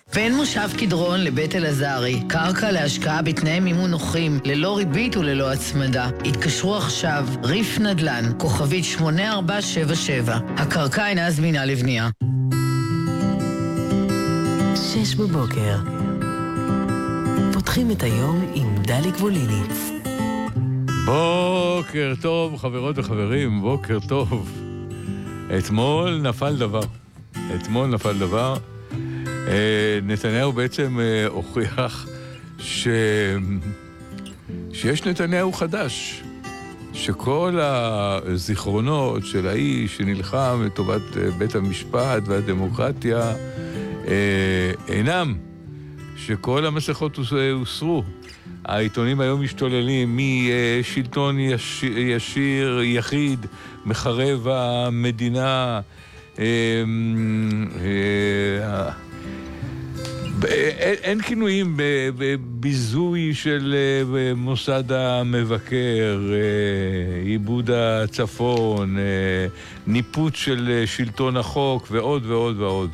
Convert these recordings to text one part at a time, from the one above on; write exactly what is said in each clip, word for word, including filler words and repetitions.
בין מושב קדרון לבית אלעזרי, קרקע להשקעה בתנאי מימון נוחים, ללא ריבית וללא הצמדה. התקשרו עכשיו, ריף נדל"ן, כוכבית שמונה ארבע שבע שבע. הקרקע אינה זמינה לבנייה. שש בבוקר. פותחים את היום עם דלי גבוליניץ. בוקר טוב, חברות וחברים, בוקר טוב. אתמול נפל דבר. אתמול נפל דבר. נתניהו בעצם הוכיח ש... שיש נתניהו חדש, שכל הזיכרונות של האיש שנלחם לטובת בית המשפט והדמוקרטיה אינם, שכל המסכות הוסרו. העיתונים היום משתוללים משלטון ישיר, ישיר יחיד, מחרב המדינה, אין כינויים בביזוי של מוסד המבקר, עיבוד הצפון, ניפוץ של שלטון החוק ועוד ועוד ועוד.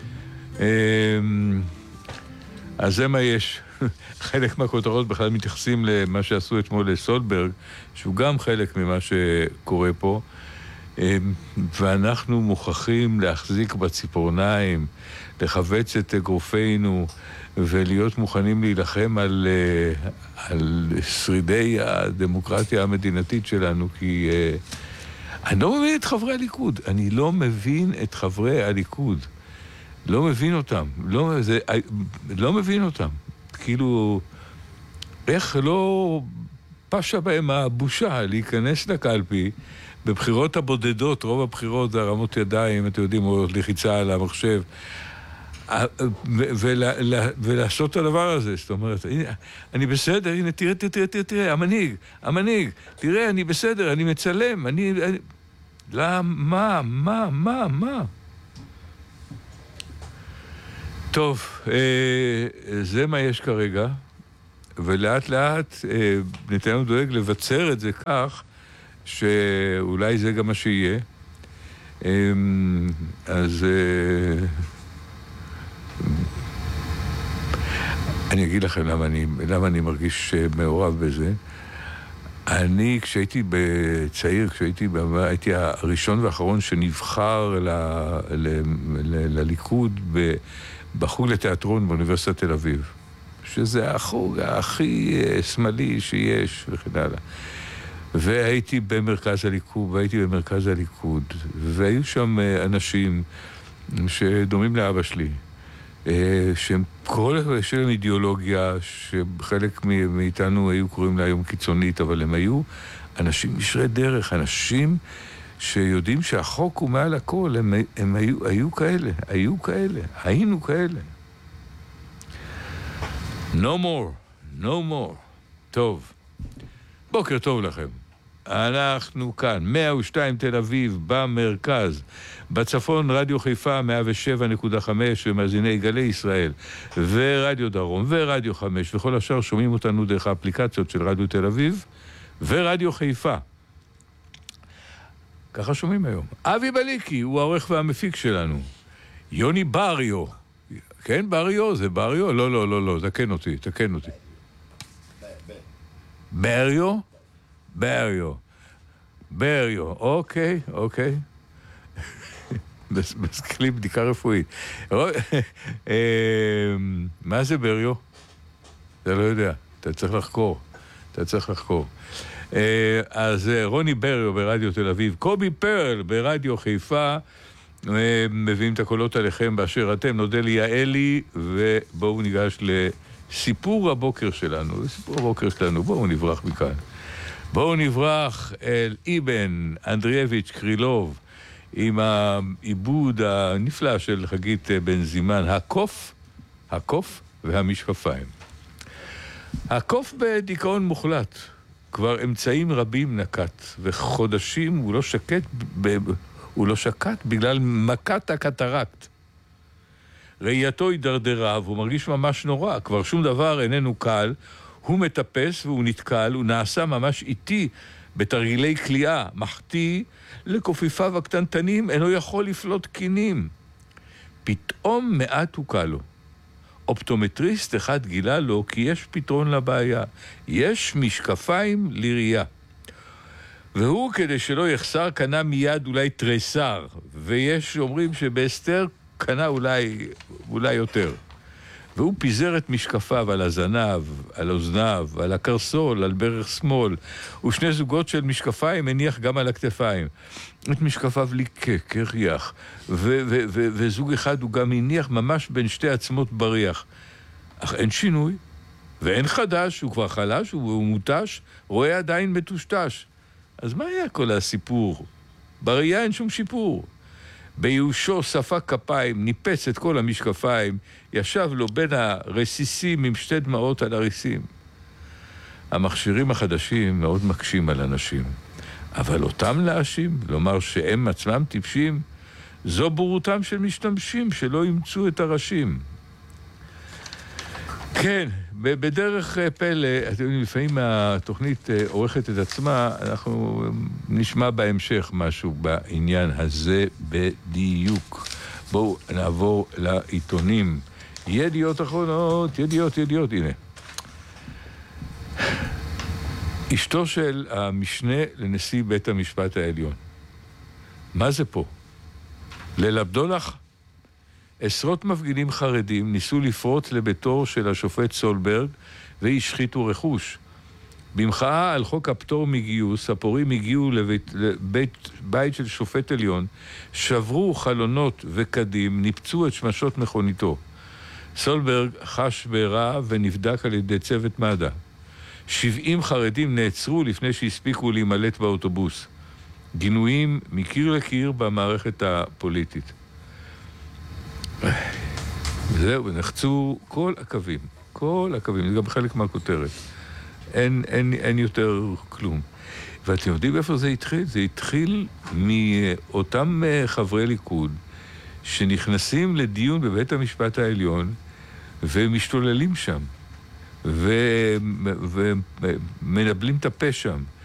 אז זה מה יש. חלק מהכותרות בכלל מתייחסים למה שעשו אתמול לסולברג, שהוא גם חלק ממה שקורה פה, ואנחנו מוכרחים להחזיק בציפורניים, לחבץ את אגרופינו ולהיות מוכנים להילחם על, על שרידי הדמוקרטיה המדינתית שלנו, כי אני לא מבין את חברי הליכוד, אני לא מבין את חברי הליכוד, לא מבין אותם, לא, זה, לא מבין אותם, כאילו, איך לא פשע בהם הבושה להיכנס לקלפי, בבחירות הבודדות, רוב הבחירות זה הרמות ידיים, אתם יודעים, או לחיצה על המחשב, ולעשות את הדבר הזה, זאת אומרת, אני בסדר, הנה, תראה, תראה, תראה, תראה, המנהיג, המנהיג, תראה, אני בסדר, אני מצלם, אני... למה, מה, מה, מה? טוב, זה מה יש כרגע, ולאט לאט נתניהו דואג לבצר את זה כך, שאולי זה גם מה שיהיה. אז אני אגיד לכם למה אני, למה אני מרגיש מעורב בזה. אני, כשהייתי בצעיר, כשהייתי הייתי הראשון והאחרון שנבחר ל, ל, ל, לליכוד בחוג לתיאטרון באוניברסיטת תל אביב, שזה החוג הכי שמאלי שיש וכן הלאה. והייתי במרכז הליכוד, והייתי במרכז הליכוד, והיו שם אנשים שדומים לאבא שלי, שהם כל של אידיאולוגיה, שחלק מאיתנו היו קוראים לה היום קיצונית, אבל הם היו אנשים ישרי דרך, אנשים שיודעים שהחוק הוא מעל הכל, הם, הם היו, היו כאלה, היו כאלה, היינו כאלה. No more, no more. טוב, בוקר טוב לכם. אנחנו כאן, מאה ושתיים תל אביב במרכז, בצפון רדיו חיפה מאה ושבע נקודה חמש ומאזיני גלי ישראל, ורדיו דרום ורדיו חמש, וכל השאר שומעים אותנו דרך האפליקציות של רדיו תל אביב ורדיו חיפה. ככה שומעים היום. אבי בליקי הוא העורך והמפיק שלנו. יוני בריו. כן, בריו? זה בריו? לא, לא, לא, לא, תקן אותי, תקן אותי. בריו? בריו. בריו, אוקיי, אוקיי. בסקלים בדיקה רפואית. מה זה בריו? אתה לא יודע, אתה צריך לחקור. אתה צריך לחקור. אז רוני בריו ברדיו תל אביב, קובי פרל ברדיו חיפה, מביאים את הקולות עליכם באשר אתם. נודה לי יעלי, ובואו ניגש לסיפור הבוקר שלנו. לסיפור הבוקר שלנו, בואו נברח מכאן. בואו נברח אל איבן אנדריאביץ' קרילוב, עם העיבוד הנפלא של חגית בן זימן, הקוף, הקוף והמשקפיים. הקוף בדיכאון מוחלט, כבר אמצעים רבים נקט, וחודשים הוא לא שקט, ב... הוא לא שקט בגלל מכת הקטרקט. ראייתו הידרדרה, והוא מרגיש ממש נורא, כבר שום דבר איננו קל, הוא מטפס והוא נתקל, הוא נעשה ממש איטי בתרגילי כליאה, מחטיא לקופיפיו הקטנטנים, אינו יכול לפלוט קינים. פתאום מעט הוא קל לו. אופטומטריסט אחד גילה לו כי יש פתרון לבעיה. יש משקפיים לראייה. והוא, כדי שלא יחסר, קנה מיד אולי תריסר, ויש אומרים שבאסתר קנה אולי, אולי יותר. והוא פיזר את משקפיו על הזנב, על אוזניו, על הקרסול, על ברך שמאל, ושני זוגות של משקפיים הניח גם על הכתפיים. את משקפיו ליקק, הריח, ו- ו- ו- וזוג אחד הוא גם הניח ממש בין שתי עצמות בריח. אך אין שינוי, ואין חדש, הוא כבר חלש, הוא מוטש, רואה עדיין מטושטש. אז מה היה כל הסיפור? בראייה אין שום שיפור. ביושו ספק כפיים, ניפץ את כל המשקפיים, ישב לו בין הרסיסים עם שתי דמעות על הריסים. המכשירים החדשים מאוד מקשים על אנשים, אבל אותם להאשים, לומר שהם עצמם טיפשים, זו בורותם של משתמשים שלא ימצאו את הראשים. כן, בדרך פלא, אתם יודעים, לפעמים התוכנית עורכת את עצמה, אנחנו נשמע בהמשך משהו בעניין הזה בדיוק. בואו נעבור לעיתונים. ידיעות אחרונות, ידיעות, ידיעות, הנה. אשתו של המשנה לנשיא בית המשפט העליון. מה זה פה? ללבדולח? עשרות מפגינים חרדים ניסו לפרוץ לביתו של השופט סולברג והשחיתו רכוש. במחאה על חוק הפטור מגיוס, הפורעים הגיעו לבית, לבית בית של שופט עליון, שברו חלונות וקדים, ניפצו את שמשות מכוניתו. סולברג חש ברע ונבדק על ידי צוות מד"א. שבעים חרדים נעצרו לפני שהספיקו להימלט באוטובוס. גינויים מקיר לקיר במערכת הפוליטית. זהו, נחצו כל הקווים, כל הקווים, זה גם חלק מהכותרת. אין, אין, אין יותר כלום. ואתם יודעים איפה זה התחיל? זה התחיל מאותם חברי ליכוד שנכנסים לדיון בבית המשפט העליון ומשתוללים שם ומנבלים את הפה שם.